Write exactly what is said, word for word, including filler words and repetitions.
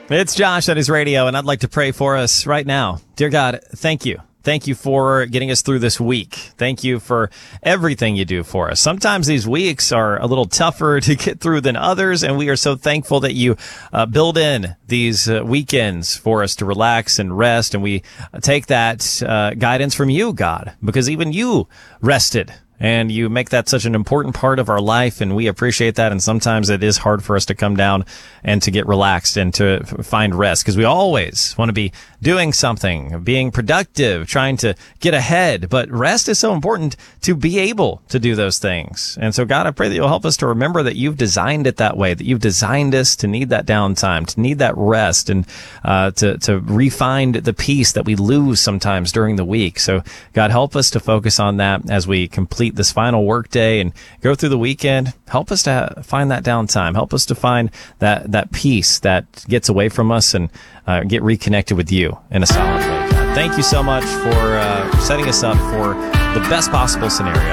It's Josh on his radio, and I'd like to pray for us right now. Dear God, thank you. Thank you for getting us through this week. Thank you for everything you do for us. Sometimes these weeks are a little tougher to get through than others, and we are so thankful that you uh, build in these uh, weekends for us to relax and rest, and we take that uh, guidance from you, God, because even you rested. And you make that such an important part of our life, and we appreciate that. And sometimes it is hard for us to come down and to get relaxed and to f- find rest, because we always want to be doing something, being productive, trying to get ahead. But rest is so important to be able to do those things. And so, God, I pray that you'll help us to remember that you've designed it that way, that you've designed us to need that downtime, to need that rest, and uh, to, to re-find the peace that we lose sometimes during the week. So, God, help us to focus on that as we complete this final work day and go through the weekend. Help us to ha- find that downtime. Help us to find that, that peace that gets away from us and uh, get reconnected with you in a solid way. God, thank you so much for uh, setting us up for the best possible scenario.